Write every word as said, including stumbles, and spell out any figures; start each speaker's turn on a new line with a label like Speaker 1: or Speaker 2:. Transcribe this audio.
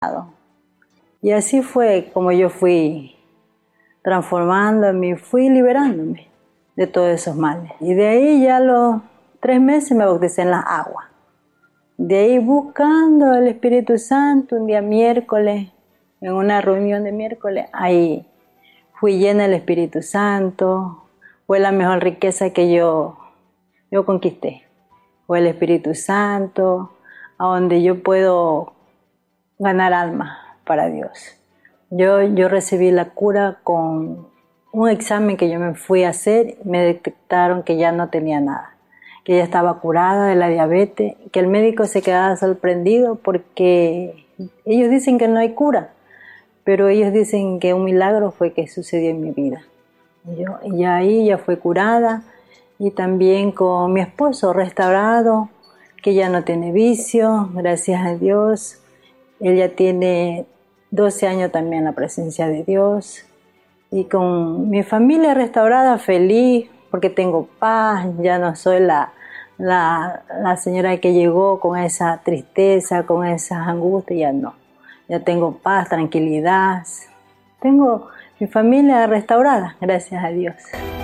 Speaker 1: Y así fue como yo fui transformándome, fui liberándome de todos esos males. Y de ahí ya a los tres meses me bauticé en las aguas. De ahí buscando el Espíritu Santo, un día miércoles, en una reunión de miércoles, ahí fui llena del Espíritu Santo. Fue la mejor riqueza que yo, yo conquisté. Fue el Espíritu Santo, a donde yo puedo ganar almas para Dios. Yo, yo recibí la cura con un examen que yo me fui a hacer. Me detectaron que ya no tenía nada, que ya estaba curada de la diabetes, que el médico se quedaba sorprendido porque ellos dicen que no hay cura, pero ellos dicen que un milagro fue que sucedió en mi vida. Y, yo, y ahí ya fue curada, y también con mi esposo restaurado, que ya no tiene vicio, gracias a Dios. Él ya tiene doce años también en la presencia de Dios. Y con mi familia restaurada, feliz, porque tengo paz. Ya no soy la, la, la señora que llegó con esa tristeza, con esas angustias, ya no. Ya tengo paz, tranquilidad. Tengo mi familia restaurada, gracias a Dios.